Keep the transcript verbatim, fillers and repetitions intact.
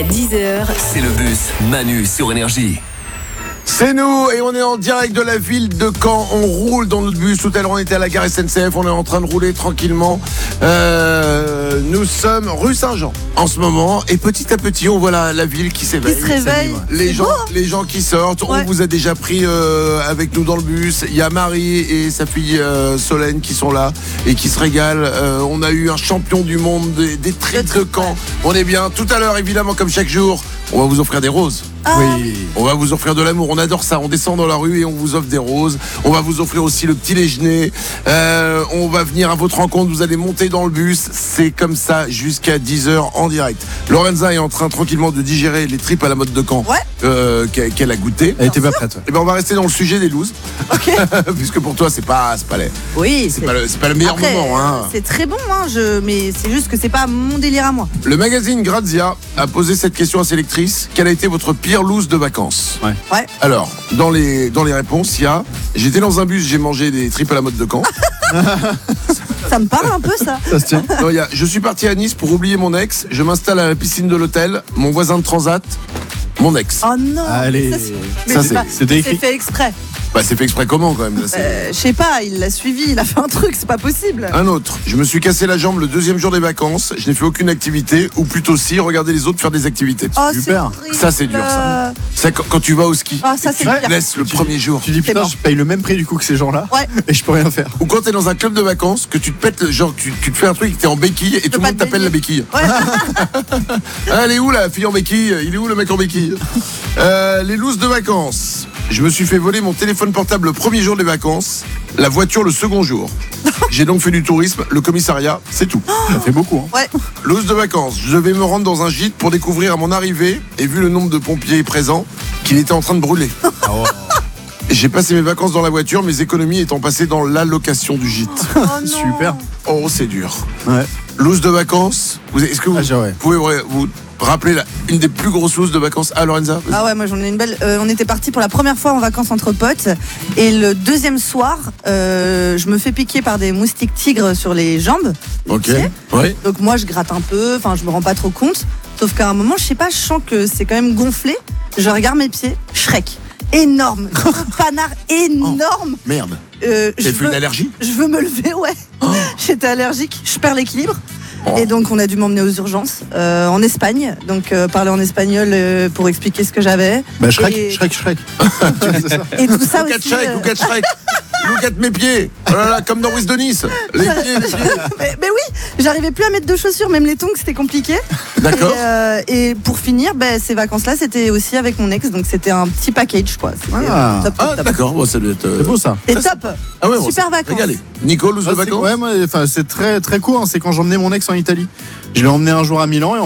dix heures. C'est le bus Manu sur Énergie. C'est nous et on est en direct de la ville de Caen. On roule dans notre bus. Tout à l'heure on était à la gare S N C F. On est en train de rouler tranquillement. Euh, nous sommes rue Saint-Jean en ce moment. Et petit à petit on voit la, la ville qui s'éveille. Qui se réveille. Les C'est gens, beau, hein. les gens qui sortent. Ouais. On vous a déjà pris euh, avec nous dans le bus. Il y a Marie et sa fille euh, Solène qui sont là et qui se régalent. Euh, on a eu un champion du monde des, des tripes de Caen. On est bien. Tout à l'heure évidemment comme chaque jour, on va vous offrir des roses. Ah, Oui, on va vous offrir de l'amour, on adore ça, on descend dans la rue et on vous offre des roses, on va vous offrir aussi le petit déjeuner, euh, on va venir à votre rencontre, vous allez monter dans le bus, c'est comme ça jusqu'à dix heures en direct. Lorenza est en train tranquillement de digérer les tripes à la mode de Caen Ouais. euh, qu'elle qu'elle a goûté. Elle était pas prête. Et ben on va rester dans le sujet des looses, Ok. puisque pour toi c'est pas, c'est pas, les- Oui, c'est pas, le, c'est pas le meilleur Après, moment. Hein. c'est très bon, hein, je... mais c'est juste que c'est pas mon délire à moi. Le magazine Grazia a posé cette question à ses lectrices, quelle a été votre pire loose de vacances? Ouais. Alors, dans les, dans les réponses, il y a j'étais dans un bus, j'ai mangé des tripes à la mode de Caen. Ça me parle un peu ça. Ça se tient. Non, il y a je suis parti à Nice pour oublier mon ex, je m'installe à la piscine de l'hôtel, mon voisin de transat, mon ex. Oh non. Allez. Ça, c'est- mais Ça, c'est c'est- pas- c'était écrit. C'est fait exprès. Bah, c'est fait exprès comment quand même là, c'est- Euh, Je sais pas, il l'a suivi, il a fait un truc, c'est pas possible. Un autre, je me suis cassé la jambe le deuxième jour des vacances, je n'ai fait aucune activité, ou plutôt si, regarder les autres faire des activités. Oh, c'est super. horrible. Ça, c'est dur, ça. Ça, quand, quand tu vas au ski, Ah, ça, et c'est tu le te pire. laisses le Tu- premier jour, Tu dis C'est putain, mort. je paye le même prix du coup que ces gens-là Ouais. et je peux rien faire. ou quand t'es dans un club de vacances, que tu te pètes, le- genre tu, tu te fais un truc, que t'es en béquille et tout le pas monde te t'appelle la baigner. béquille. Ouais. Ah, elle est où la fille en béquille? Il est où le mec en béquille? euh, Les looses de vacances. Je me suis fait voler mon téléphone portable le premier jour des vacances, la voiture le second jour. J'ai donc fait du tourisme, le commissariat, c'est tout. Ça fait beaucoup. Hein. Ouais. Loose de vacances. Je devais me rendre dans un gîte pour découvrir à mon arrivée, et vu le nombre de pompiers présents, qu'il était en train de brûler. J'ai passé mes vacances dans la voiture, mes économies étant passées dans l'allocation du gîte. Oh non. Super. Oh, c'est dur. Ouais. Loose de vacances. Vous- Est-ce que vous Ah, j'ai- ouais. pouvez vous, vous rappeler la- une des plus grosses looses de vacances? Ah, Lorenza, vas-y. Ah ouais, moi j'en ai une belle. Euh, on était parti pour la première fois en vacances entre potes. Et le deuxième soir, euh, je me fais piquer par des moustiques tigres sur les jambes. Ok. Tu sais. Oui. Donc moi je gratte un peu, enfin je me rends pas trop compte. Sauf qu'à un moment, je sais pas, je sens que c'est quand même gonflé. Je regarde mes pieds, Shrek. Énorme, gros panard énorme. Merde. Euh, je, T'as fait une veux, allergie? je veux me lever, ouais. J'étais allergique, je perds l'équilibre. Oh. Et donc on a dû m'emmener aux urgences euh, en Espagne. Donc euh, parler en espagnol euh, pour expliquer ce que j'avais. Bah Shrek, Et- Shrek, Shrek. C'est ça. Et tout ça Look at aussi. Shrek, euh, look at Shrek. Look at mes pieds. Oh là là, comme dans West de Nice. Les pieds, les pieds. mais, mais oui, j'arrivais plus à mettre de chaussures, même les tongs c'était compliqué. D'accord. Et, euh, et pour finir, ben, ces vacances-là c'était aussi avec mon ex, donc c'était un petit package quoi. C'était, Ah. euh, top, top, Ah, top. d'accord. Bon, ça doit être. euh, C'est beau ça. Et ça, top. Ah ouais, bon, Super ça- vacances. Régalé. Nico, loose de Ah, c'est- vacances? ouais, moi, enfin, c'est très très court. hein. C'est quand j'ai emmené mon ex en Italie. Je l'ai emmené un jour à Milan et